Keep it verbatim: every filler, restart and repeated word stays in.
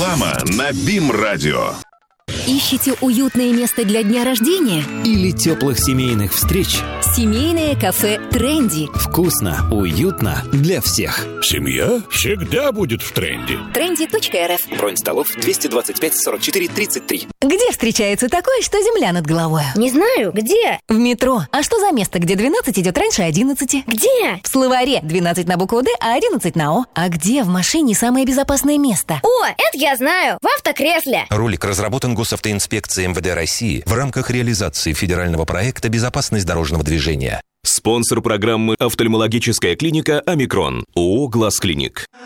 Реклама на БИМ-радио. Ищете уютное место для дня рождения? Или теплых семейных встреч? Семейное кафе «Тренди». Вкусно, уютно для всех. Семья всегда будет в тренде. тренди точка эр эф. Бронь столов двести двадцать пять сорок четыре тридцать три. Где встречается такое, что земля над головой? Не знаю, где? В метро. А что за место, где двенадцать идет раньше одиннадцати? Где? В словаре двенадцать на букву «Д», а одиннадцать на «О». А где в машине самое безопасное место? О, это я знаю, в автокресле. Ролик разработан Госавтоинспекцией эм вэ дэ России в рамках реализации федерального проекта «Безопасность дорожного движения». Спонсор программы «Офтальмологическая клиника Омикрон» ООО «Глаз Клиник».